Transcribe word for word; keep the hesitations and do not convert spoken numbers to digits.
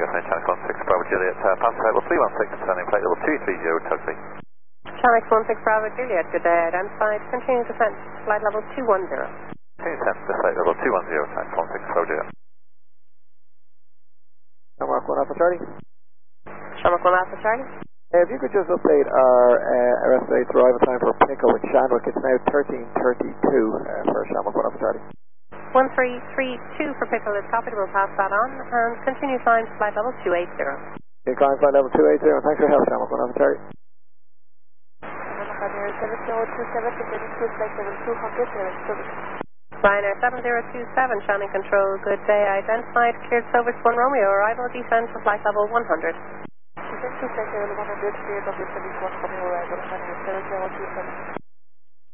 Definitely Channel one six Bravo Juliet, uh, pass level three one six, turning plate level two three zero, taxi. Channel one six Bravo Juliet, good day, identified, continuing descent, flight level two one zero. Continuing descent to flight level two one zero, Channel one six Bravo Juliet. Shamrock one Alpha Charlie. Shamrock one Alpha Charlie. Uh, if you could just update our, uh, our estimated arrival time for Pinnacle in Shamrock, it's now thirteen thirty-two uh, for Shamrock one Alpha Charlie. one three three two for Pickle is copied, we'll pass that on, and continue climb to flight level two eight zero. You climb flight level two eight zero, thanks for your help, Shamrock one Alpha Charlie. Ryanair seven zero two seven, Shannon Control, good day, identified, cleared Silver Swan Romeo, arrival descent to flight level one hundred. Descent to flight level one hundred, cleared over seventy-one, coming arrival, Ryanair seven zero two seven.